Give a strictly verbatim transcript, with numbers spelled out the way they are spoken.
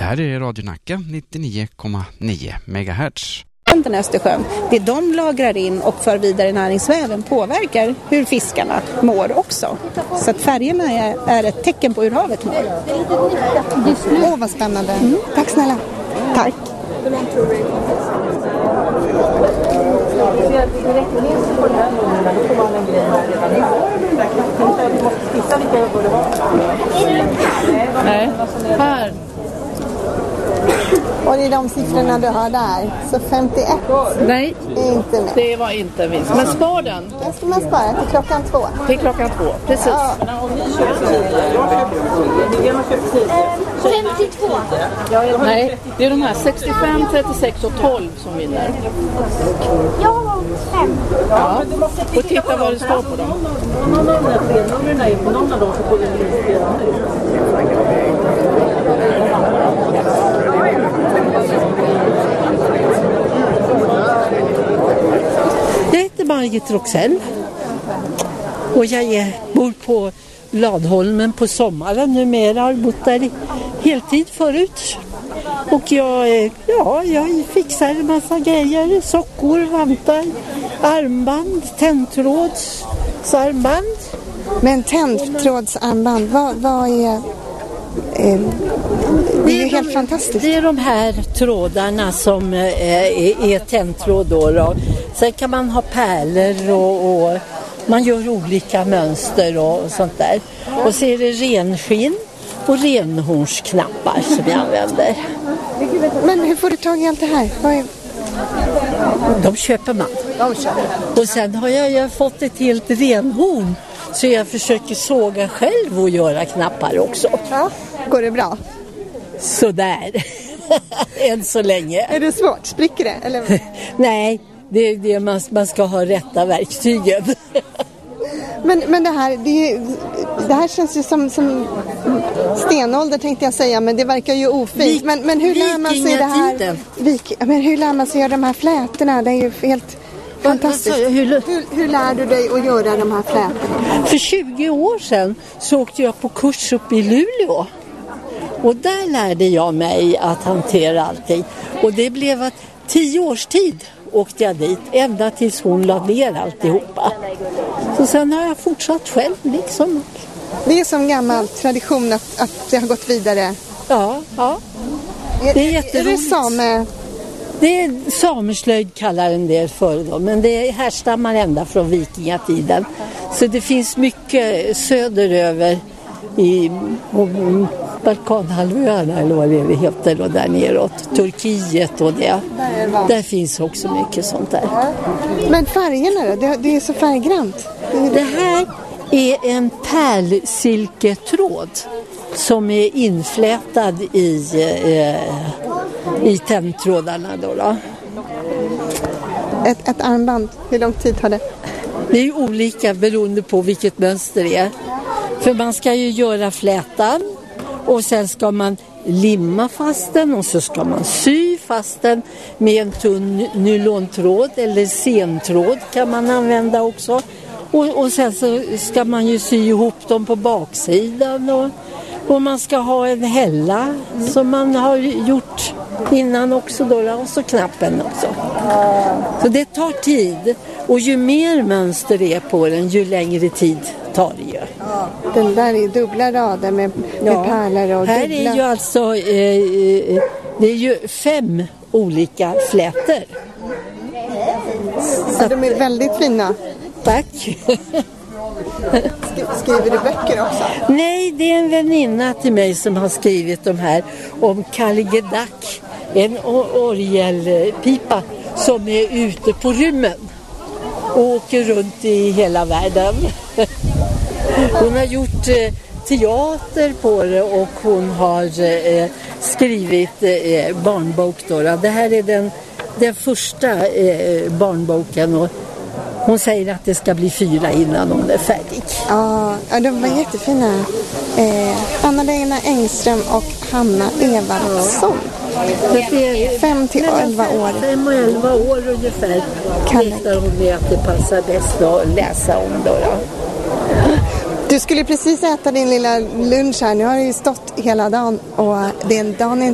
här är Radio Nacka nittionio komma nio megahertz. Östersjön. Det de lagrar in och för vidare näringsväven påverkar hur fiskarna mår också. Så att färgerna är, är ett tecken på hur havet mår. Åh, oh, vad spännande. Mm. Tack snälla. Tack. Nej, här. Och det är de siffrorna du har där. Så femtioett Nej, är inte med. Det var inte minst. Men spar den. Den ska man spara till klockan två. Till klockan två, precis. Ja. femtiotvå. Nej, det är de här sextiofem, trettiosex och tolv som vinner. Jag har fem. Ja, och titta vad det står på dem. Jag heter Margit Roxell och jag är, bor på Ladholmen på sommaren numera. Har bott där i heltid förut. Och jag, ja, jag fixar en massa grejer. Sockor, vantar, armband, tändtrådsarmband. Men tändtrådsarmband, vad, vad är... Eh, det är ju helt de, fantastiskt. Det är de här trådarna som eh, är, är tändtråd då, då. Sen kan man ha pärlor och, och man gör olika mönster och, och sånt där. Och så är det renskinn och renhornsknappar som jag använder. Men hur får du tag i allt det här? Vad är... De köper man. De köper. Och sen har jag, jag fått ett helt renhorn. Så jag försöker såga själv och göra knappar också. Ja, går det bra? Sådär. Än så länge. Är det svårt? Spricker det? Eller? Nej, det är det man, man ska ha rätta verktygen. men, men det här, det, det här känns ju som, som stenålder tänkte jag säga, men det verkar ju ofint. Vik, men, men hur lär man sig det här? Vik, men hur lär man sig göra de här flätorna? Det är ju helt... Fantastiskt. Alltså, hur, hur, hur lär du dig att göra de här flätorna? För tjugo år sedan så åkte jag på kurs upp i Luleå. Och där lärde jag mig att hantera allting. Och det blev att tio års tid åkte jag dit. Ända tills hon lade ner alltihopa. Så sen har jag fortsatt själv liksom. Det är som gammal tradition att, att det har gått vidare. Ja, ja. Det är jätteroligt. Är det same... Det är sameslöjd kallar en del för då, men det härstammar ända från vikingatiden. Så det finns mycket söderöver i Balkanhalvön eller vad det heter då, där neråt. Turkiet och det. Där, där finns också mycket sånt där. Men färgerna då? Det, det är så färggrant. Det, det här är en pärlsilketråd som är inflätad i, eh, i tändtrådarna då, då. Ett, ett armband, hur lång tid tar det? Det är olika beroende på vilket mönster det är. För man ska ju göra flätan och sen ska man limma fast den och så ska man sy fast den med en tunn nylontråd eller sentråd kan man använda också. Och, och sen så ska man ju sy ihop dem på baksidan och, och man ska ha en hälla som man har gjort innan också då, och så knappen också. Så det tar tid och ju mer mönster det är på den ju längre tid tar det ju. Den där är dubbla rader med, med ja. pärlor och här dubbla. Är ju alltså eh, det är ju fem olika flätor. Så de är väldigt fina. Tack. Skriver du böcker också? Nej, det är en väninna till mig som har skrivit de här om Kalligedack, en orgelpipa som är ute på rymmen och åker runt i hela världen. Hon har gjort eh, teater på det och hon har eh, skrivit eh, barnbok då. Det här är den, den första eh, barnboken och hon säger att det ska bli fyra innan hon är färdig. Ja, de var jättefina. Eh, Anna-Lena Engström och Hanna Evardsson. Ja. Fem till elva år. Fem och elva år ungefär. Hittar hon det att det passar bäst att läsa om då. då. Du skulle precis äta din lilla lunch här. Nu har du ju stått hela dagen och den dagen är